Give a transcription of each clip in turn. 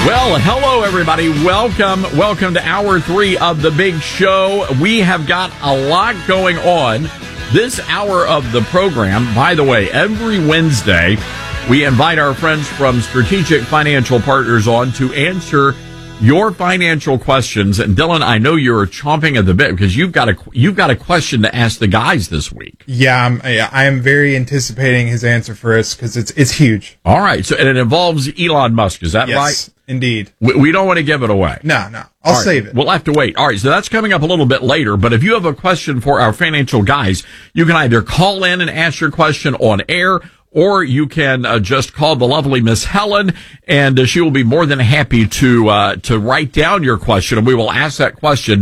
Well, hello, everybody. Welcome to Hour 3 of the Big Show. We have got a lot going on this hour of the program. By the way, every Wednesday, we invite our friends from Strategic Financial Partners on to answer your financial questions. And Dylan, I know you're chomping at the bit because you've got a question to ask the guys this week. Yeah, I am very anticipating his answer for us because it's huge. All right, so and it involves Elon Musk. Is that right? Yes, indeed. We don't want to give it away. No, I'll save it. We'll have to wait. All right, so that's coming up a little bit later. But if you have a question for our financial guys, you can either call in and ask your question on air, or you can just call the lovely Miss Helen, and she will be more than happy to write down your question, and we will ask that question.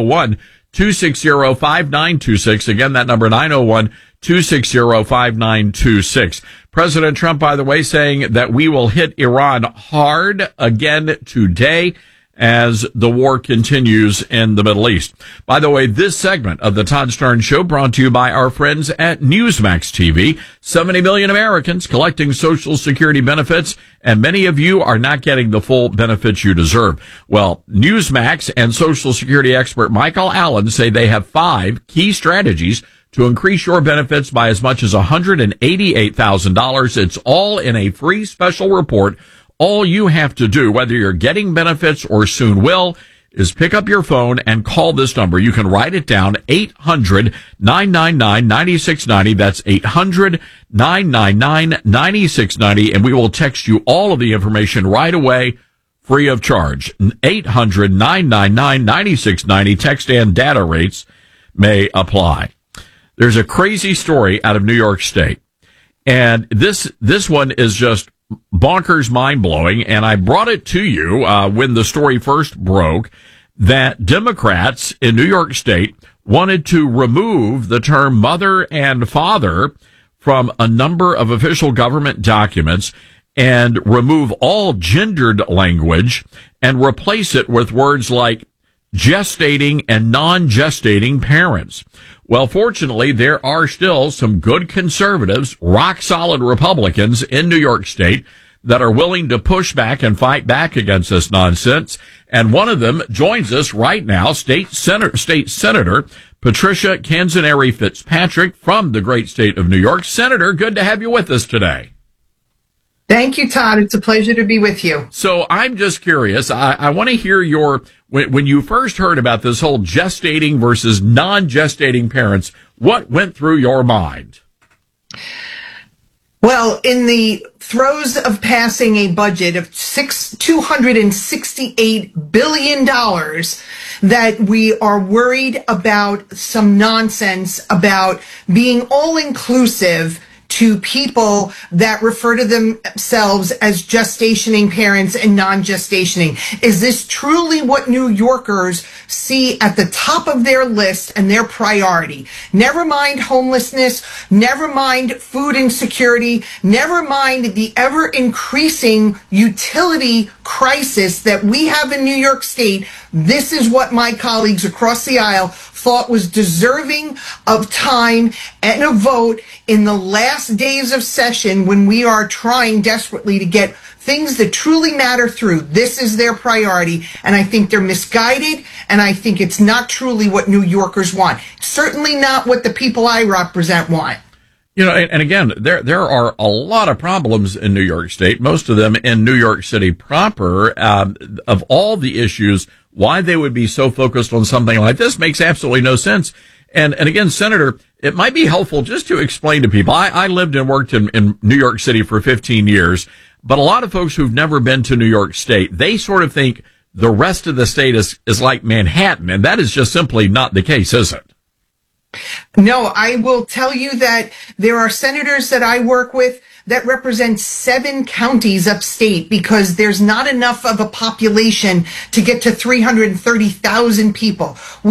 901-260-5926. Again, that number 901-260-5926. President Trump, by the way, saying that we will hit Iran hard again today as the war continues in the Middle East. By the way, this segment of the Todd Stern Show brought to you by our friends at Newsmax TV. 70 million Americans collecting Social Security benefits, and many of you are not getting the full benefits you deserve. Well, Newsmax and Social Security expert Michael Allen say they have 5 key strategies to increase your benefits by as much as $188,000. It's all in a free special report. All you have to do, whether you're getting benefits or soon will, is pick up your phone and call this number. You can write it down, 800-999-9690. That's 800-999-9690. And we will text you all of the information right away, free of charge. 800-999-9690. Text and data rates may apply. There's a crazy story out of New York State. And this one is just bonkers, mind-blowing, and I brought it to you when the story first broke that Democrats in New York State wanted to remove the term mother and father from a number of official government documents and remove all gendered language and replace it with words like gestating and non-gestating parents. Well, fortunately, there are still some good conservatives, rock-solid Republicans in New York State that are willing to push back and fight back against this nonsense. And one of them joins us right now, State Senator Patricia Canzoneri Fitzpatrick from the great state of New York. Senator, good to have you with us today. Thank you, Todd. It's a pleasure to be with you. So I'm just curious. I want to hear when you first heard about this whole gestating versus non-gestating parents, what went through your mind? Well, in the throes of passing a budget of $268 billion, that we are worried about some nonsense about being all-inclusive to people that refer to themselves as gestationing parents and non-gestationing. Is this truly what New Yorkers see at the top of their list and their priority? Never mind homelessness, never mind food insecurity, never mind the ever-increasing utility crisis that we have in New York State. This is what my colleagues across the aisle thought was deserving of time and a vote in the last days of session when we are trying desperately to get things that truly matter through. This is their priority, and I think they're misguided, and I think it's not truly what New Yorkers want. Certainly not what the people I represent want. You know, and again, there are a lot of problems in New York State, most of them in New York City proper. Of all the issues, why they would be so focused on something like this makes absolutely no sense. And again, Senator, it might be helpful just to explain to people. I lived and worked in New York City for 15 years, but a lot of folks who've never been to New York State, they sort of think the rest of the state is like Manhattan, and that is just simply not the case, is it? No, I will tell you that there are senators that I work with that represent 7 counties upstate because there's not enough of a population to get to 330,000 people.